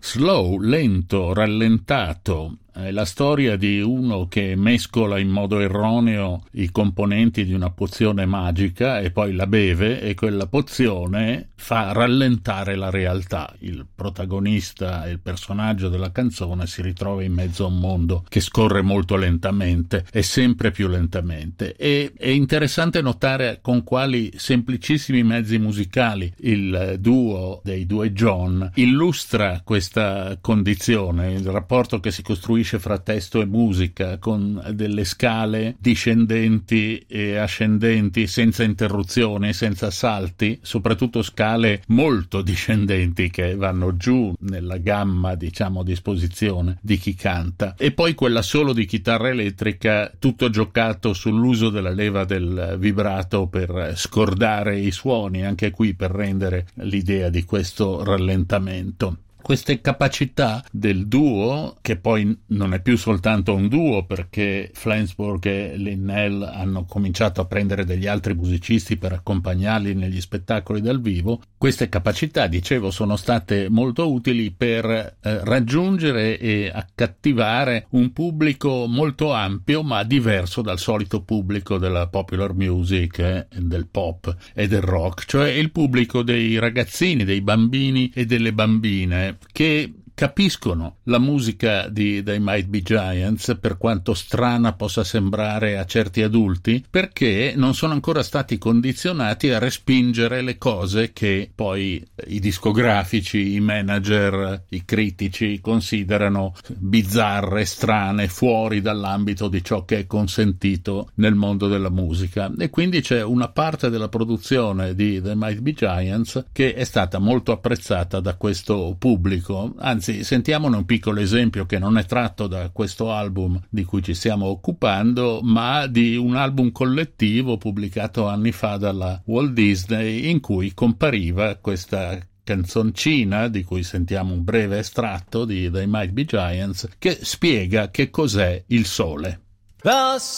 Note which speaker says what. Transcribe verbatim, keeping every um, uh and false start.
Speaker 1: slow, lento, rallentato. È la storia di uno che mescola in modo erroneo i componenti di una pozione magica e poi la beve, e quella pozione fa rallentare la realtà. Il protagonista, il personaggio della canzone, si ritrova in mezzo a un mondo che scorre molto lentamente e sempre più lentamente. E è interessante notare con quali semplicissimi mezzi musicali il duo dei due John illustra questa condizione, il rapporto che si costruisce fra testo e musica, con delle scale discendenti e ascendenti senza interruzioni, senza salti, soprattutto scale molto discendenti che vanno giù nella gamma, diciamo, a disposizione di chi canta, e poi quella solo di chitarra elettrica, tutto giocato sull'uso della leva del vibrato per scordare i suoni, anche qui per rendere l'idea di questo rallentamento. Queste capacità del duo, che poi non è più soltanto un duo perché Flansburgh e Linnell hanno cominciato a prendere degli altri musicisti per accompagnarli negli spettacoli dal vivo, queste capacità, dicevo, sono state molto utili per eh, raggiungere e accattivare un pubblico molto ampio ma diverso dal solito pubblico della popular music, eh, del pop e del rock, cioè il pubblico dei ragazzini, dei bambini e delle bambine, che capiscono la musica di They Might Be Giants, per quanto strana possa sembrare a certi adulti, perché non sono ancora stati condizionati a respingere le cose che poi i discografici, i manager, i critici considerano bizzarre, strane, fuori dall'ambito di ciò che è consentito nel mondo della musica. E quindi c'è una parte della produzione di They Might Be Giants che è stata molto apprezzata da questo pubblico. Anzi, sentiamone un piccolo esempio che non è tratto da questo album di cui ci stiamo occupando, ma di un album collettivo pubblicato anni fa dalla Walt Disney, in cui compariva questa canzoncina, di cui sentiamo un breve estratto, di They Might Be Giants, che spiega che cos'è il sole.